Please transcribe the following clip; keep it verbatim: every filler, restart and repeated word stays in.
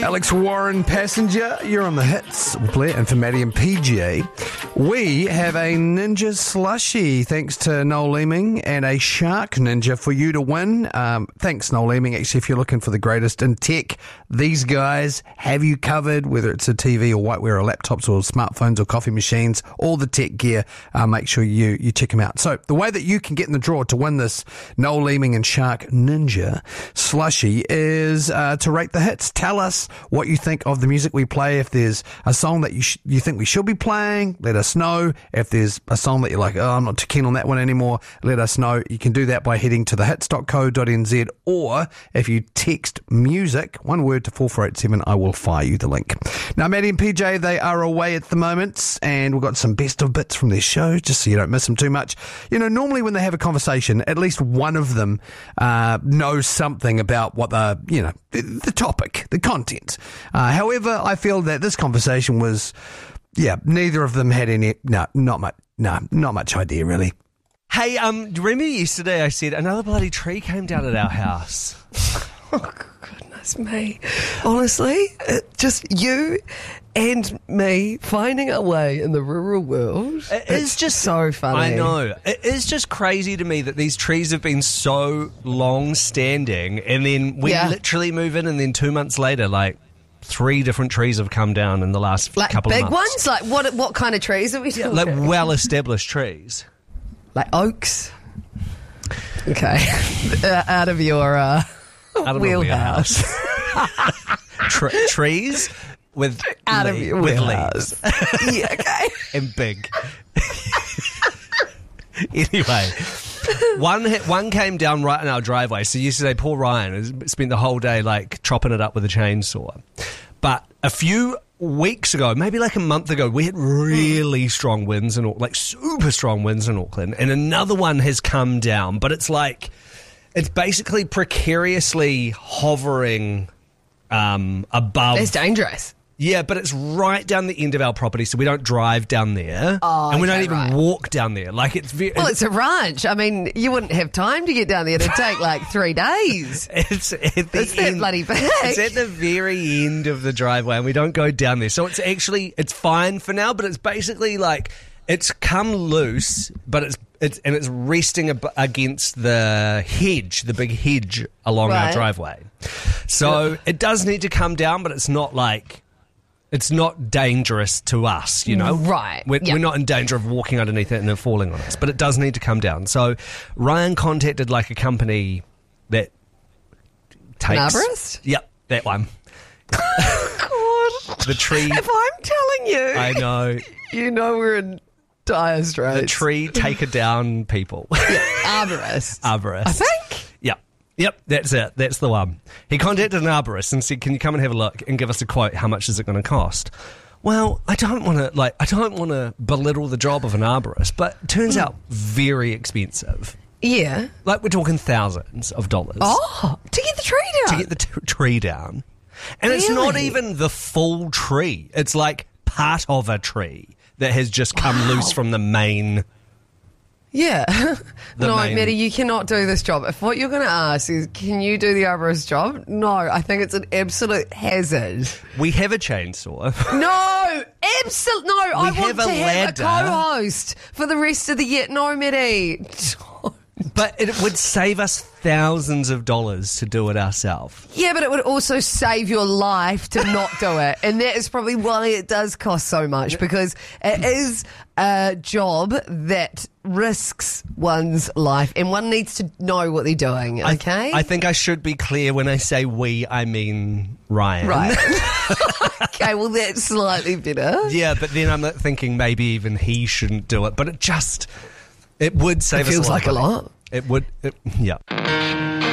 Alex Warren, Passenger, you're on the hits. We'll play it. And for Maddie and P J, we have a Ninja Slushie, thanks to Noel Leeming, and a Shark Ninja for you to win. Um, thanks, Noel Leeming. Actually, if you're looking for the greatest in tech, these guys have you covered, whether it's a T V or whiteware or laptops or smartphones or coffee machines, all the tech gear. Uh, make sure you, you check them out. So the way that you can get in the draw to win this Noel Leeming and Shark Ninja Slushie is uh, to rate the hits. Tell us what you think of the music we play. If there's a song that you sh- you think we should be playing, let us know. If there's a song that you're like, oh, I'm not too keen on that one anymore, let us know. You can do that by heading to the hits dot co dot n z, or if you text music, one word, to four four eight seven, I will fire you the link. Now, Maddie and P J, they are away at the moment, and we've got some best of bits from their show, just so you don't miss them too much. You know, normally when they have a conversation, at least one of them uh, knows something about what the, you know, the, the topic, the content. Uh, however, I feel that this conversation was, yeah, neither of them had any, no, not much, no, not much idea, really. Hey, um, remember yesterday I said another bloody tree came down at our house? Oh, goodness me. Honestly, it, just you and me finding our way in the rural world. It it's is just so funny. I know. It is just crazy to me that these trees have been so long standing, and then we Yeah. literally move in, and then two months later, like, three different trees have come down in the last Like couple big of months. ones? Like what What kind of trees are we talking? Like well-established trees. Like oaks? Okay. uh, out of your uh, Out of my wheelhouse. Tre- trees with, Out le- of your with wheelhouse. leaves. Yeah, okay. And big. Anyway, one hit, one came down right in our driveway. So yesterday, poor Ryan has spent the whole day like chopping it up with a chainsaw. But a few weeks ago, maybe like a month ago, we had really strong winds in Auckland, like super strong winds in Auckland, and another one has come down. But it's like it's basically precariously hovering um, above. It's dangerous. Yeah, but it's right down the end of our property, so we don't drive down there, Oh, and we okay, don't even right. walk down there. Like it's very, Well, it's a ranch. I mean, you wouldn't have time to get down there. It'd take like three days. it's at the It's that end, bloody big. It's at the very end of the driveway, and we don't go down there. So it's actually it's fine for now, but it's basically like it's come loose, but it's it's and it's resting ab- against the hedge, the big hedge along our Right. driveway. So it does need to come down, but it's not like. It's not dangerous to us, you know. Right, We're, yeah. we're not in danger of walking underneath it and it falling on us, but it does need to come down. So Ryan contacted like a company that takes... An arborist? Yep, that one. God. The tree... If I'm telling you, I know. you know we're in dire straits. The tree taker down people. Arborist. Arborist. I think. Yep. Yep, that's it. That's the one. He contacted an arborist and said, can you come and have a look and give us a quote? How much is it going to cost? Well, I don't want to like I don't want to belittle the job of an arborist, but it turns out very expensive. Yeah. Like we're talking thousands of dollars Oh, to get the tree down. to get the t- tree down. And it's not Really? even the full tree. It's like part of a tree that has just come Wow. loose from the main... Yeah. The No, main- Maddie, you cannot do this job. If what you're going to ask is, can you do the arborist job? No, I think it's an absolute hazard. We have a chainsaw. No, absolutely. No, I want have to a have a ladder. co-host for the rest of the year. No, Maddie. But it would save us thousands of dollars to do it ourselves. Yeah, but it would also save your life to not do it. And that is probably why it does cost so much, because it is a job that risks one's life and one needs to know what they're doing, okay? I, I think I should be clear when I say we, I mean Ryan. Right. Okay, well, that's slightly better. Yeah, but then I'm thinking maybe even he shouldn't do it. But it just, it would save It us feels a lot. like a of money. lot. It would, it, yeah.